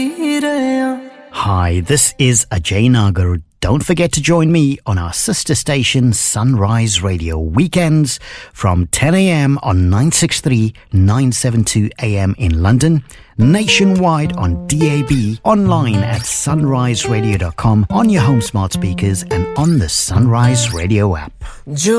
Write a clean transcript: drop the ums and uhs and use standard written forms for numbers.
Hi, this is Ajay Nagar. Don't forget to join me on our sister station Sunrise Radio weekends from 10 a.m. on 963 972 AM in London, nationwide on DAB, online at sunriseradio.com, on your home smart speakers and on the Sunrise Radio app.